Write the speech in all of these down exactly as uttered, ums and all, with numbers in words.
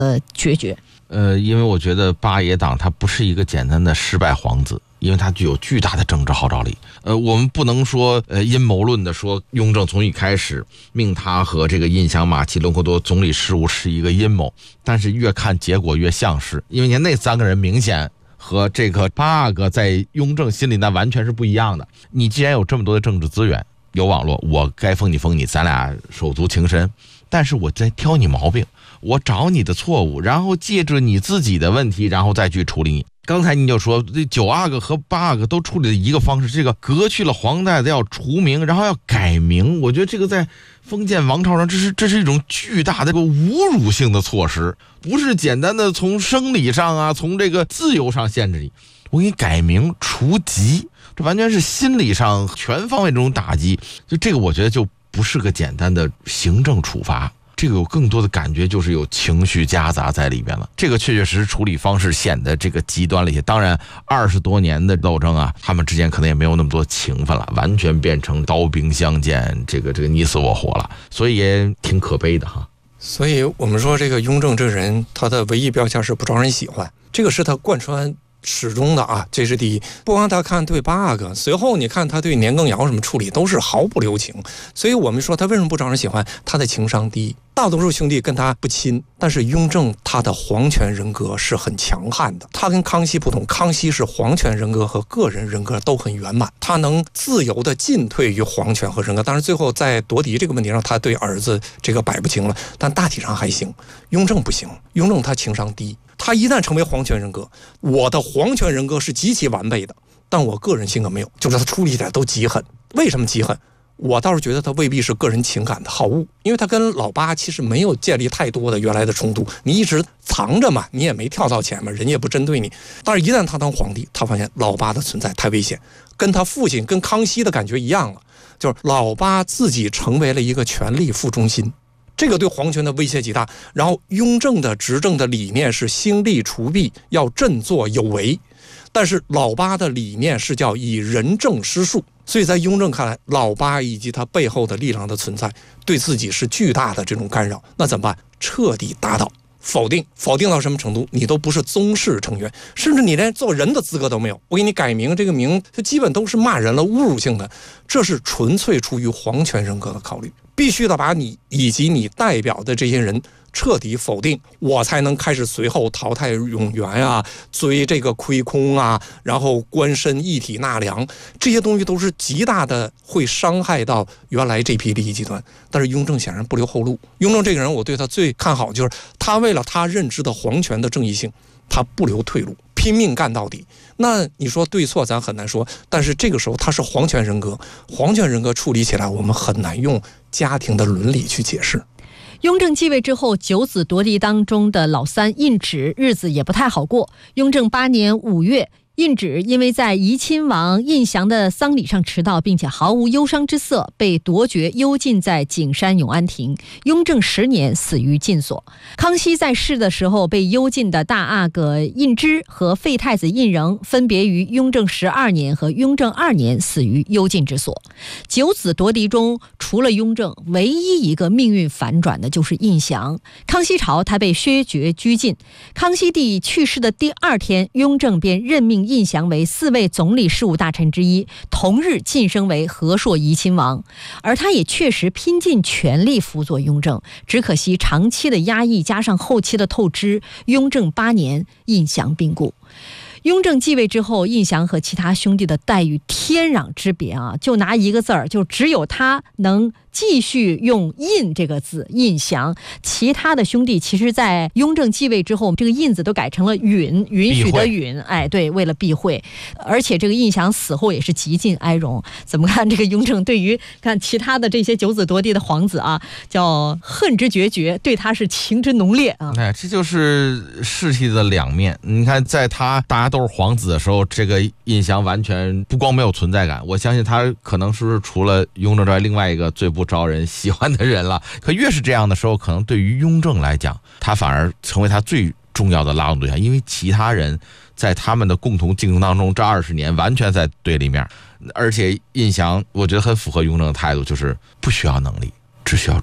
呃决绝。 呃，因为我觉得八爷党他不是一个简单的失败皇子，因为他具有巨大的政治号召力。呃，我们不能说呃阴谋论的说雍正从一开始命他和这个印祥、马齐、隆科多总理事务是一个阴谋，但是越看结果越像是，因为你看那三个人明显和这个八阿哥在雍正心里那完全是不一样的。你既然有这么多的政治资源，有网络，我该封你封你，咱俩手足情深，但是我在挑你毛病，我找你的错误，然后借着你自己的问题，然后再去处理你。刚才你就说这九阿哥和八阿哥都处理的一个方式，这个革去了皇太子要除名，然后要改名，我觉得这个在封建王朝上，这是这是一种巨大的侮辱性的措施，不是简单的从生理上啊，从这个自由上限制你，我给你改名除籍，这完全是心理上全方位这种打击。就这个我觉得就不是个简单的行政处罚，这个有更多的感觉就是有情绪夹杂在里边了。这个确确实实处理方式显得这个极端了一些。当然二十多年的斗争啊，他们之间可能也没有那么多情分了，完全变成刀兵相见，这个这个你死我活了，所以也挺可悲的哈。 所以我们说这个雍正这个人，他的唯一标签是不招人喜欢，这个是他贯穿始终的啊，这是第一。不光他看对八阿哥，随后你看他对年羹尧什么处理都是毫不留情。所以我们说他为什么不招人喜欢，他的情商低，大多数兄弟跟他不亲。但是雍正他的皇权人格是很强悍的，他跟康熙不同，康熙是皇权人格和个人人格都很圆满，他能自由的进退于皇权和人格。当然最后在夺嫡这个问题上，他对儿子这个摆不清了，但大体上还行。雍正不行，雍正他情商低，他一旦成为皇权人格，我的皇权人格是极其完备的，但我个人性格没有，就是他处理起来都极狠。为什么极狠？我倒是觉得他未必是个人情感的好恶，因为他跟老八其实没有建立太多的原来的冲突，你一直藏着嘛，你也没跳到前面，人家也不针对你。但是一旦他当皇帝，他发现老八的存在太危险，跟他父亲跟康熙的感觉一样了，就是老八自己成为了一个权力副中心，这个对皇权的威胁极大。然后雍正的执政的理念是兴利除弊，要振作有为，但是老八的理念是叫以仁政施术。所以在雍正看来，老八以及他背后的力量的存在对自己是巨大的这种干扰。那怎么办？彻底打倒，否定，否定到什么程度？你都不是宗室成员，甚至你连做人的资格都没有。我给你改名，这个名它基本都是骂人了，侮辱性的，这是纯粹出于皇权人格的考虑，必须得把你以及你代表的这些人彻底否定，我才能开始随后淘汰永元啊，追这个亏空啊，然后官绅一体纳粮，这些东西都是极大的会伤害到原来这批利益集团。但是雍正显然不留后路。雍正这个人，我对他最看好就是他为了他认知的皇权的正义性，他不留退路，拼命干到底。那你说对错咱很难说，但是这个时候他是皇权人格，皇权人格处理起来我们很难用家庭的伦理去解释。 雍正继位之后，九子夺嫡当中的老三胤祉日子也不太好过。雍正八年五月，胤祉因为在怡亲王胤祥的丧礼上迟到，并且毫无忧伤之色，被夺爵幽禁在景山永安亭。雍正十年死于禁所。康熙在世的时候，被幽禁的大阿哥胤支和废太子胤禛分别于雍正十二年和雍正二年死于幽禁之所。九子夺嫡中，除了雍正，唯一一个命运反转的就是胤祥。康熙朝他被削爵拘禁，康熙帝去世的第二天，雍正便任命胤祥为四位总理事务大臣之一，同日晋升为和硕怡亲王。而他也确实拼尽全力辅佐雍正，只可惜长期的压抑加上后期的透支，雍正八年胤祥病故。雍正继位之后，胤祥和其他兄弟的待遇天壤之别啊！就拿一个字儿，就只有他能继续用胤这个字，胤祥。其他的兄弟其实在雍正继位之后，这个胤字都改成了允，允许的允，哎，对，为了避讳。而且这个胤祥死后也是极尽哀荣。怎么看这个雍正对于看其他的这些九子夺嫡的皇子啊，叫恨之决绝，对他是情之浓烈啊！ 哎，这就是世气的两面。你看，在他大家都是皇子的时候，这个胤祥完全不光没有存在感，我相信他可能是除了雍正之外另外一个最不招人喜欢的人了。可越是这样的时候，可能对于雍正来讲，他反而成为他最重要的拉拢对象，因为其他人在他们的共同竞争当中，这二十年完全在对立面。而且胤祥我觉得很符合雍正的态度，就是不需要能力，只需要忠诚。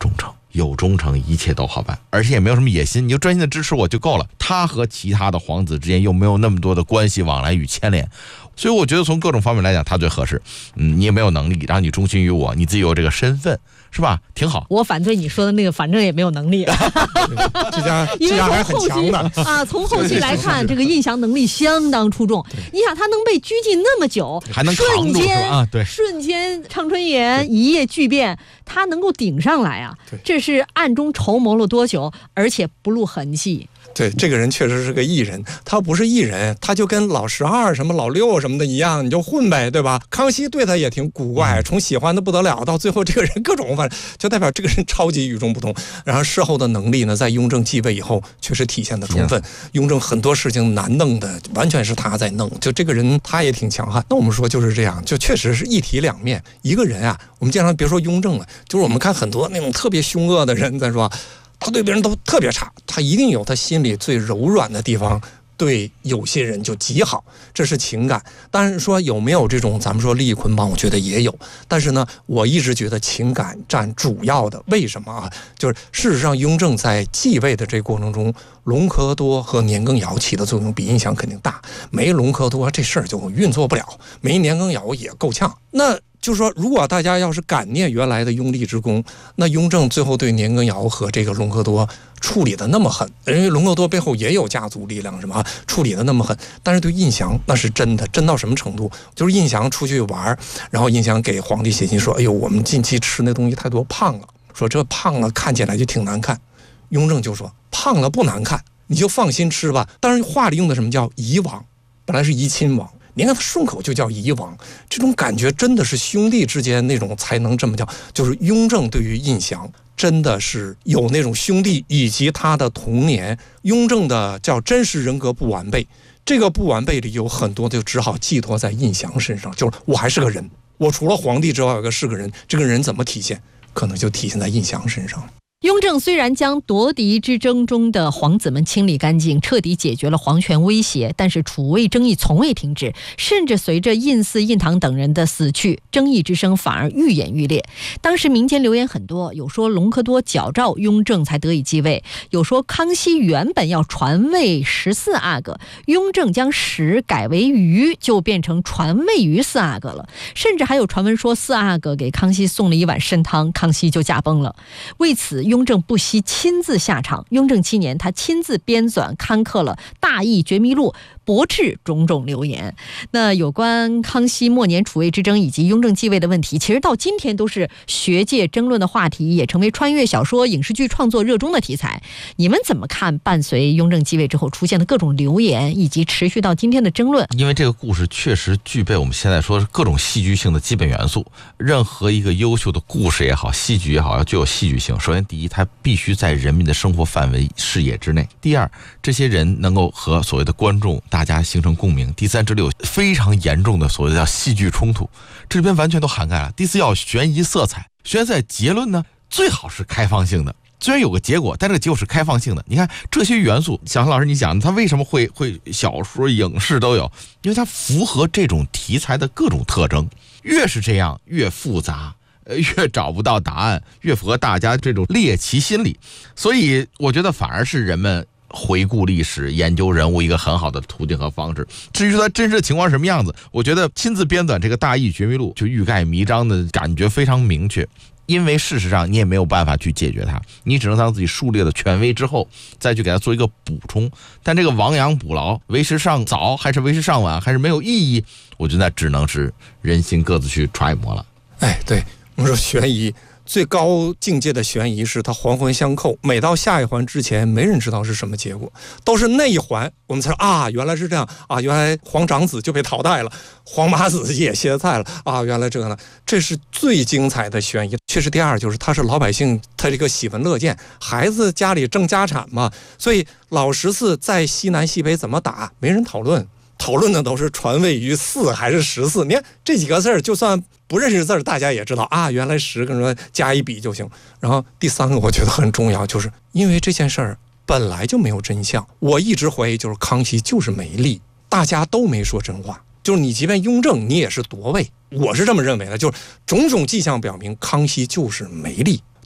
有忠诚，一切都好办，而且也没有什么野心，你就专心的支持我就够了。他和其他的皇子之间又没有那么多的关系往来与牵连，所以我觉得从各种方面来讲，他最合适。嗯，你也没有能力，然后你忠心于我，你自己有这个身份，是吧？挺好。 我反对你说的那个，反正也没有能力。 这家这家还很强的啊！从后期来看，这个印降能力相当出众。你想，他能被拘禁那么久， 还能扛住是吧？啊，对， 瞬间长春岩一夜巨变，他能够顶上来啊！这是暗中筹谋了多久，而且不露痕迹。 对，这个人确实是个艺人，他不是艺人，他就跟老十二什么老六什么的一样，你就混呗，对吧？康熙对他也挺古怪，从喜欢的不得了，到最后这个人各种反正就代表这个人超级与众不同。然后事后的能力呢，在雍正继位以后确实体现的充分。雍正很多事情难弄的，完全是他在弄，就这个人他也挺强悍。那我们说就是这样，就确实是一体两面。一个人啊，我们经常别说雍正了，就是我们看很多那种特别凶恶的人，咱说。他对别人都特别差，他一定有他心里最柔软的地方，对有些人就极好，这是情感。但是说有没有这种咱们说利益捆绑，我觉得也有。但是呢，我一直觉得情感占主要的。为什么啊？就是事实上，雍正在继位的这个过程中，隆科多和年羹尧起的作用比印象肯定大。没隆科多，这事儿就运作不了；没年羹尧也够呛。那就是说，如果大家要是感念原来的拥立之功，那雍正最后对年羹尧和这个隆科多处理的那么狠，因为隆科多背后也有家族力量，什么处理的那么狠，但是对胤祥那是真的，真到什么程度？就是胤祥出去玩，然后胤祥给皇帝写信说：“哎呦，我们近期吃那东西太多，胖了，说这胖了看起来就挺难看。”雍正就说：“胖了不难看，你就放心吃吧。”当然话里用的什么叫夷王，本来是夷亲王。你看他顺口就叫夷王，这种感觉真的是兄弟之间那种才能这么叫。就是雍正对于胤祥真的是有那种兄弟，以及他的童年。雍正的叫真实人格不完备，这个不完备里有很多就只好寄托在胤祥身上。就是我还是个人，我除了皇帝之外有个是个人，这个人怎么体现？可能就体现在胤祥身上。 雍正虽然将夺嫡之争中的皇子们清理干净，彻底解决了皇权威胁，但是储位争议从未停止，甚至随着胤祀、胤堂等人的死去，争议之声反而愈演愈烈。当时民间流言很多，有说隆科多矫诏雍正才得以继位，有说康熙原本要传位十四阿哥，雍正将十改为余，就变成传位于四阿哥了。甚至还有传闻说四阿哥给康熙送了一碗参汤，康熙就驾崩了。为此雍正不惜亲自下场。雍正七年，他亲自编纂刊刻了《大义觉迷录》，驳斥种种流言。那有关康熙末年储位之争以及雍正继位的问题，其实到今天都是学界争论的话题，也成为穿越小说、影视剧创作热衷的题材。你们怎么看伴随雍正继位之后出现的各种流言，以及持续到今天的争论？ 因为这个故事确实具备我们现在说各种戏剧性的基本元素。任何一个优秀的故事也好，戏剧也好，要具有戏剧性。首先第一，它必须在人民的生活范围视野之内；第二，这些人能够和所谓的观众大家形成共鸣；第三，这里有非常严重的所谓的叫戏剧冲突，这里边完全都涵盖了；第四，要悬疑色彩。悬疑色彩结论呢，最好是开放性的，虽然有个结果，但这个结果是开放性的。你看这些元素，小韩老师你讲它为什么会会小说影视都有，因为它符合这种题材的各种特征。越是这样越复杂，越找不到答案，越符合大家这种猎奇心理。所以我觉得反而是人们回顾历史、研究人物一个很好的途径和方式。至于说它真实的情况是什么样子，我觉得亲自编纂这个《大义觉迷录》就欲盖弥彰的感觉非常明确。因为事实上你也没有办法去解决它，你只能当自己树立了权威之后再去给它做一个补充。但这个亡羊补牢，为时尚早还是为时尚晚，还是没有意义，我觉得只能是人心各自去揣摩了。 哎，对，我们说悬疑最高境界的悬疑是它环环相扣，每到下一环之前没人知道是什么结果，都是那一环我们才说啊原来是这样啊，原来皇长子就被淘汰了，皇马子也歇菜了啊，原来这个呢，这是最精彩的悬疑。确实第二就是他是老百姓，他这个喜闻乐见，孩子家里挣家产嘛，所以老十四在西南西北怎么打没人讨论，讨论的都是传位于四还是十四。你看这几个字儿，就算不认识字儿，大家也知道啊，原来十跟说加一笔就行。然后第三个我觉得很重要，就是因为这件事儿本来就没有真相，我一直怀疑就是康熙就是没力，大家都没说真话。就是你即便雍正你也是夺位，我是这么认为的，就是种种迹象表明康熙就是没力。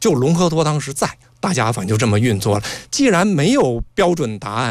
就隆科多当时在，大家反正就这么运作了。既然没有标准答案，